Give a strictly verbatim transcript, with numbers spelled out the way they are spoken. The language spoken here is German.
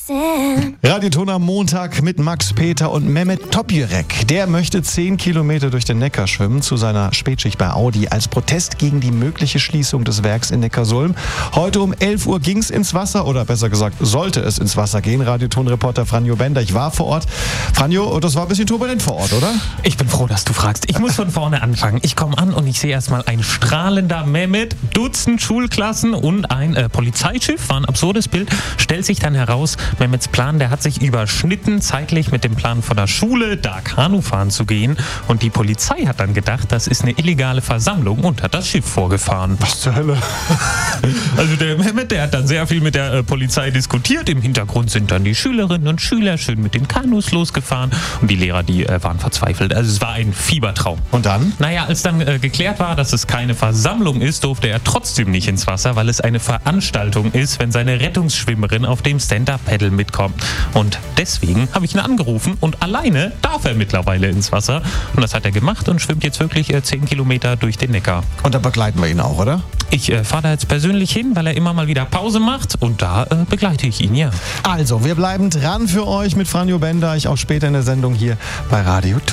Radioton am Montag mit Max Peter und Mehmet Topjürek. Der möchte zehn Kilometer durch den Neckar schwimmen zu seiner Spätschicht bei Audi als Protest gegen die mögliche Schließung des Werks in Neckarsulm. Heute um elf Uhr ging's ins Wasser, oder besser gesagt, sollte es ins Wasser gehen. Radioton-Reporter Franjo Bender, ich war vor Ort. Franjo, das war ein bisschen turbulent vor Ort, oder? Ich bin froh, dass du fragst. Ich muss von vorne anfangen. Ich komme an und ich sehe erstmal ein strahlender Mehmet, Dutzend Schulklassen und ein äh, Polizeischiff. War ein absurdes Bild. Stellt sich dann heraus, Mehmets Plan, der hat sich überschnitten zeitlich mit dem Plan von der Schule, da Kanu fahren zu gehen. Und die Polizei hat dann gedacht, das ist eine illegale Versammlung und hat das Schiff vorgefahren. Was zur Hölle? Also der Mehmet, der hat dann sehr viel mit der äh, Polizei diskutiert. Im Hintergrund sind dann die Schülerinnen und Schüler schön mit den Kanus losgefahren. Und die Lehrer, die äh, waren verzweifelt. Also es war ein Fiebertraum. Und dann? Naja, als dann äh, geklärt war, dass es keine Versammlung ist, durfte er trotzdem nicht ins Wasser, weil es eine Veranstaltung ist, wenn seine Rettungsschwimmerin auf dem Stand-Up-Paddle mitkommt. Und deswegen habe ich ihn angerufen und alleine darf er mittlerweile ins Wasser. Und das hat er gemacht und schwimmt jetzt wirklich äh, zehn Kilometer durch den Neckar. Und da begleiten wir ihn auch, oder? Ich äh, fahre da jetzt persönlich hin, weil er immer mal wieder Pause macht und da äh, begleite ich ihn, ja. Also, wir bleiben dran für euch mit Franjo Bender, ich auch später in der Sendung hier bei Radio Ton.